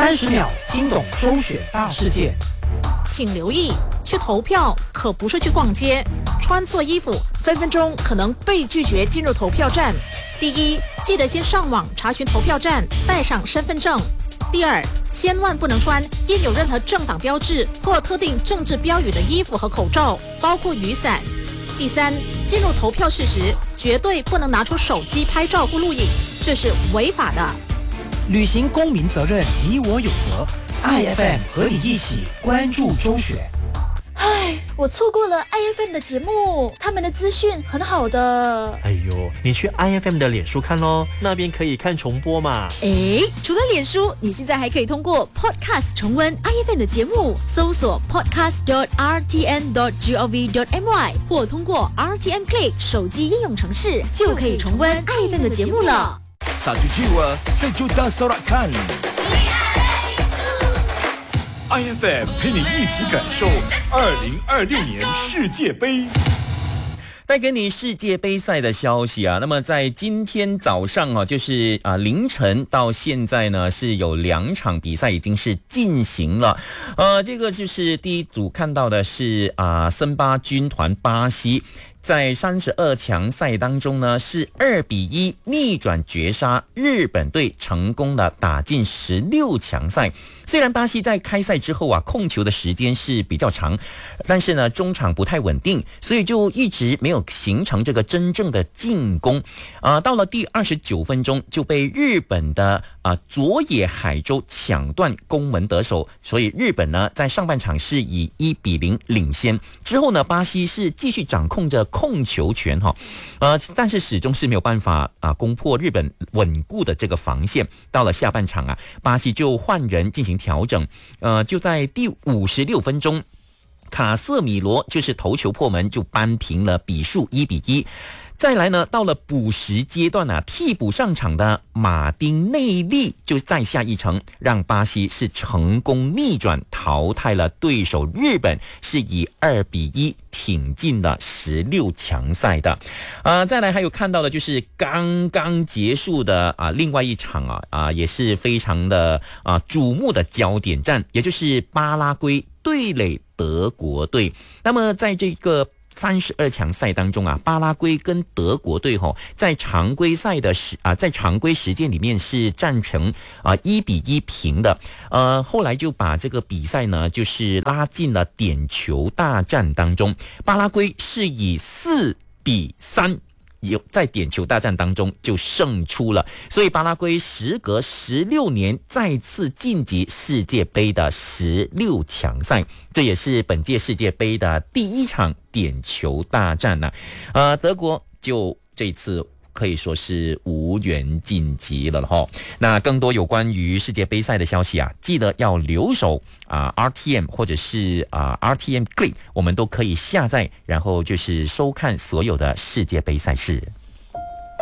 30秒听懂周选大事件。 请留意，去投票可不是去逛街，穿错衣服分分钟可能被拒绝进入投票站。第一，记得先上网查询投票站，带上身份证。第二，千万不能穿印有任何政党标志或特定政治标语的衣服和口罩，包括雨伞。第三，进入投票室时，绝对不能拿出手机拍照或录影，这是违法的。 履行公民责任，你我有责。IFM 和你一起关注周选。 唉，我错过了 IFM 的节目，他们的资讯很好的。 哎呦，你去 IFM 的脸书看咯，那边可以看重播嘛。 除了脸书，你现在还可以通过 Podcast 重温 IFM 的节目，搜索 podcast.rtn.gov.my 或通过 RTN Play 手机应用程式，就可以重温 IFM 的节目了。 Satu jiwa, sejuta sorakan. IFM 陪你一起感受2026年世界杯。 带给你世界杯赛的消息啊，那么在今天早上啊，就是凌晨到现在呢，是有2场比赛已经是进行了。这个就是第一组看到的是森巴军团巴西。在32强赛当中呢，是2-1逆转绝杀日本队，成功的打进16强赛。虽然巴西在开赛之后控球的时间是比较长，但是呢中场不太稳定，所以就一直没有形成这个真正的进攻。到了第29分钟就被日本的佐野海舟抢断攻门得手，所以日本呢在上半场是以1-0领先。之后呢，巴西是继续掌控着控球权但是始终是没有办法攻破日本稳固的这个防线。到了下半场巴西就换人进行调整，就在第56分钟，卡瑟米罗就是头球破门，就扳平了比数1-1。再来呢，到了补时阶段替补上场的马丁内利就再下一城，让巴西是成功逆转淘汰了对手日本，是以2-1挺进了16强赛的。再来还有看到的就是刚刚结束的另外一场也是非常的瞩目的焦点战，也就是巴拉圭对垒德国队。那么在这个32强赛当中巴拉圭跟德国队在常规赛的在常规时间里面是战成1-1平的。后来就把这个比赛呢就是拉进了点球大战当中，巴拉圭是以4-3在点球大战当中就胜出了，所以巴拉圭时隔16年再次晋级世界杯的16强赛，这也是本届世界杯的第1场点球大战德国就这次可以说是无缘晋级了那更多有关于世界杯赛的消息记得要留守RTM 或者是RTM Play， 我们都可以下载，然后就是收看所有的世界杯赛事。